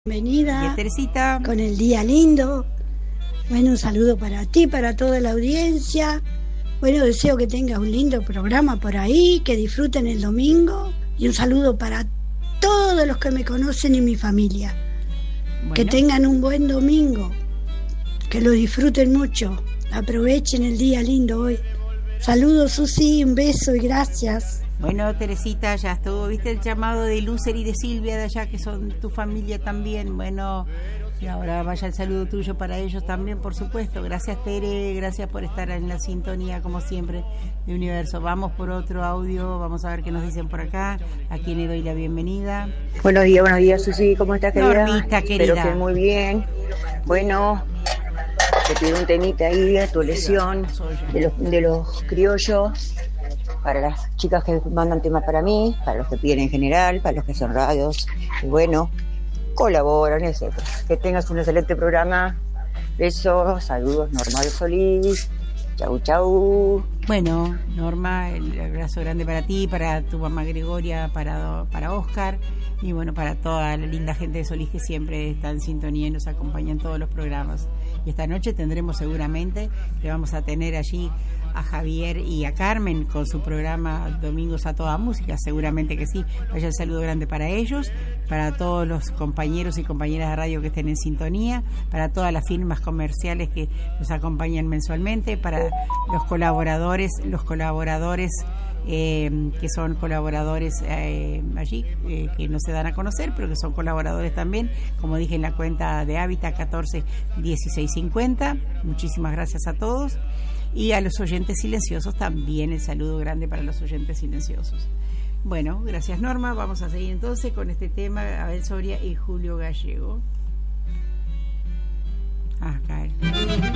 Bienvenida Teresita, con el día lindo. Bueno, un saludo para ti, para toda la audiencia. Bueno, deseo que tengas un lindo programa por ahí, que disfruten el domingo. Y un saludo para todos los que me conocen y mi familia. Bueno. Que tengan un buen domingo, que lo disfruten mucho. Aprovechen el día lindo hoy. Saludos, Susi, un beso y gracias. Bueno, Teresita, ya estuvo, viste el llamado de Lucer y de Silvia de allá, que son tu familia también. Bueno, y ahora vaya el saludo tuyo para ellos también, por supuesto. Gracias, Tere, gracias por estar en la sintonía, como siempre, de Universo. Vamos por otro audio, vamos a ver qué nos dicen por acá, a quien le doy la bienvenida. Buenos días, Susi, ¿cómo estás, querida? Normita, querida. Espero que muy bien. Bueno, te pido un temita ahí a tu lesión de los criollos. Para las chicas que mandan temas para mí, para los que piden en general, para los que son radios, y bueno, colaboran, etc. Que tengas un excelente programa. Besos, saludos, Norma Solís. Chau, chau. Bueno, Norma, el abrazo grande para ti, para tu mamá Gregoria, para Oscar, y bueno, para toda la linda gente de Solís que siempre está en sintonía y nos acompaña en todos los programas. Y esta noche tendremos seguramente, que vamos a tener allí a Javier y a Carmen con su programa Domingos a Toda Música, seguramente que sí. Vaya el saludo grande para ellos, para todos los compañeros y compañeras de radio que estén en sintonía, para todas las firmas comerciales que nos acompañan mensualmente, para los colaboradores que son colaboradores allí, que no se dan a conocer, pero que son colaboradores también, como dije en la cuenta de Hábitat 141650. Muchísimas gracias a todos. Y a los oyentes silenciosos también el saludo grande para los oyentes silenciosos. Bueno, gracias, Norma. Vamos a seguir entonces con este tema, Abel Soria y Julio Gallego. Acá.